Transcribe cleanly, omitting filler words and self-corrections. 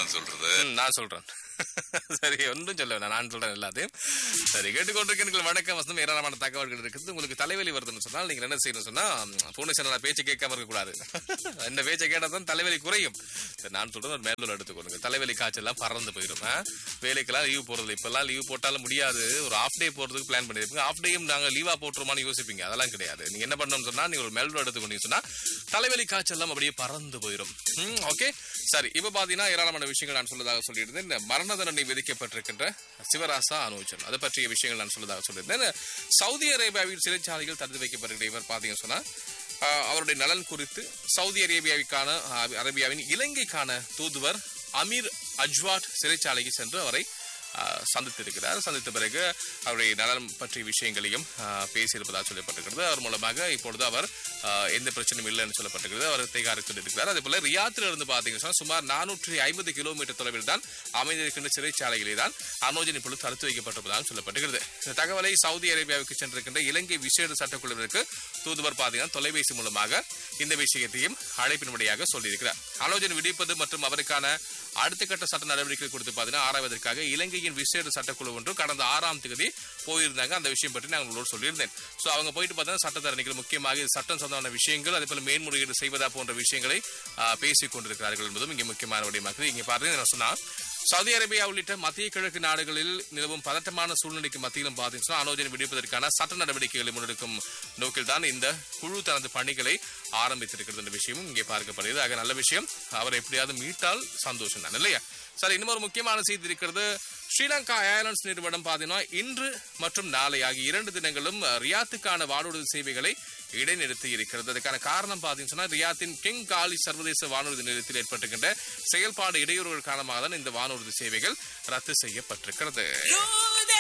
தான் சொல்றது. நான் சொல்றேன். சரி, ஒன்றும் சொல்ல வேணாம், நான் சொல்றேன் எல்லாத்தையும். சரி, கேட்டுக்கொண்டிருக்கீர்கள். வணக்கம் வசந்தம். ஏராளமான தகவல்கள் இருக்குது. உங்களுக்கு தலைவலி வருதுன்னு சொன்னால் நீங்கள் என்ன செய்யணும் சொன்னா, போன சேனல் பேச்சு கேட்காம இருக்கக்கூடாது. இந்த பேச்சை கேட்டால் தலைவலி குறையும். சரி, நான் சொல்றேன், ஒரு மேலூர் எடுத்துக்கொள்ளுங்க. தலைவலி காய்ச்சல்லாம் பறந்து போயிடும். வேலைக்கெல்லாம் லீவ் போடுறது, இப்பெல்லாம் லீவ் போட்டாலும் முடியாது. ஒரு ஆஃப் டே போறதுக்கு பிளான் பண்ணிருப்பீங்க. ஆஃப் டேயும் நாங்கள் லீவா போட்டுருமான்னு யோசிப்பீங்க. அதெல்லாம் கிடையாது. நீங்க என்ன பண்ணணும்னு சொன்னா, நீங்க ஒரு மேலூர் எடுத்துக்கொண்டீங்க சொன்னா தலைவலி காய்ச்சல்லாம் அப்படியே பறந்து போயிடும். ஓகே, சரி. இப்ப பாத்தீங்கன்னா ஏராளமான விஷயங்கள் நான் சொல்லதாக சொல்லியிருந்தேன். இந்த மரண தண்டனை விதிக்கப்பட்டிருக்கின்ற சிவராசா அனுஜன், அதை பற்றிய விஷயங்கள் நான் சொல்லதாக சொல்லியிருந்தேன். சவுதி அரேபியாவில் சிறைச்சாலைகள் தடுத்து வைக்கப்பட்டிருக்கிற இவர் பாத்தீங்கன்னு சொன்னா, அவருடைய நலன் குறித்து சவுதி அரேபியாவின் இலங்கைக்கான தூதுவர் அமீர் அஜ்வாட் சிறைச்சாலைக்கு சென்று அவரை சந்தித்திருக்கிறார். சந்தித்த பிறகு அவருடைய நலன் பற்றிய விஷயங்களையும் பேசியிருப்பதாக சொல்லப்பட்டிருக்கிறது. அவர் மூலமாக இப்பொழுது அவர் எந்த பிரச்சனையும் இல்லைன்னு சொல்லப்பட்டிருக்கிறது. அவர் தைகாரித்திருக்கிறார். அதே போல ரியாத்தில் இருந்து பார்த்தீங்கன்னா சுமார் 450 கிலோமீட்டர் தொலைவில் தான் அமைந்திருக்கின்ற சிறைச்சாலைகளில் தான் அனுஜன் இப்பொழுது தடுத்து வைக்கப்பட்டிருப்பதாக சொல்லப்பட்டிருக்கிறது. இந்த தகவலை சவுதி அரேபியாவுக்கு சென்றிருக்கின்ற இலங்கை விசேட சட்டக்குழுவிற்கு தூதுவர் பார்த்தீங்கன்னா தொலைபேசி மூலமாக இந்த விஷயத்தையும் அழைப்பின் வழியாக சொல்லியிருக்கிறார். அனுஜன் விடுவிப்பது மற்றும் அவருக்கான அடுத்த கட்ட சட்ட நடவடிக்கைகள் கொடுத்து பார்த்தீங்கன்னா ஆராய்வதற்காக இலங்கையின் விசேட சட்டக்குழு ஒன்று கடந்த 6ஆம் தேதி போயிருந்தாங்க. அந்த விஷயம் பற்றி நான் உங்களோடு சொல்லியிருந்தேன். ஸோ அவங்க போயிட்டு பார்த்தீங்கன்னா சட்டத்தரணிகள் முக்கியமாக சட்டம் சொந்தமான விஷயங்கள், அதே போல மேன்முறையீடு செய்வதா போன்ற விஷயங்களை பேசிக் கொண்டிருக்கிறார்கள் என்பதும் இங்கே முக்கியமான விடயமாக. இங்கே பாருங்க, நான் சொன்னா சவுதி அரேபியா உள்ளிட்ட மத்திய கிழக்கு நாடுகளில் நிலவும் பதட்டமான சூழ்நிலைக்கு மத்தியிலும் பார்த்தீங்கன்னா அனுஜனை விடுவிப்பதற்கான சட்ட நடவடிக்கைகளை முன்னெடுக்கும் நோக்கில் தான் இந்த குழு தனது பணிகளை ஆரம்பித்திருக்கிறது என்ற விஷயமும் இங்கே பார்க்கப்படுகிறது. ஆக நல்ல விஷயம். அவர் எப்படியாவது மீட்டால் சந்தோஷம் தான், இல்லையா? சரி, இன்னும் ஒரு முக்கியமான செய்தி இருக்கிறது. ஸ்ரீலங்கா ஏர்லைன்ஸ் நிறுவனம் பார்த்தீங்கன்னா இன்று மற்றும் நாளை ஆகிய 2 தினங்களும் ரியாத்துக்கான வானூர்தி சேவைகளை இடைநிறுத்தி இருக்கிறது. அதுக்கான காரணம் பார்த்தீங்கன்னா ரியாத்தின் கிங் காலி சர்வதேச வானூர்தி நிலையத்தில் ஏற்பட்டிருக்கின்ற செயல்பாடு இடையூறுகள் காரணமாக தான் இந்த வானூர்தி சேவைகள் ரத்து செய்யப்பட்டிருக்கிறது.